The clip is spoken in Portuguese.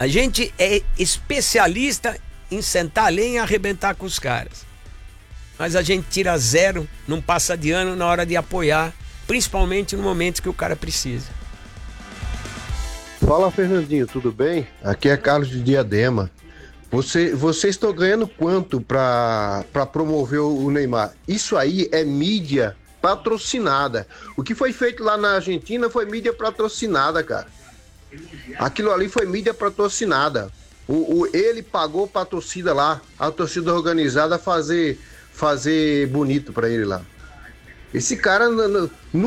A gente é especialista em sentar a lenha e arrebentar com os caras. Mas a gente tira zero, não passa de ano na hora de apoiar, principalmente no momento que o cara precisa. Fala, Fernandinho, tudo bem? Aqui é Carlos de Diadema. Vocês estão ganhando quanto para promover o Neymar? Isso aí é mídia patrocinada. O que foi feito lá na Argentina foi mídia patrocinada, cara. Aquilo ali foi mídia patrocinada. Ele pagou pra torcida lá, a torcida organizada fazer bonito pra ele lá. Esse cara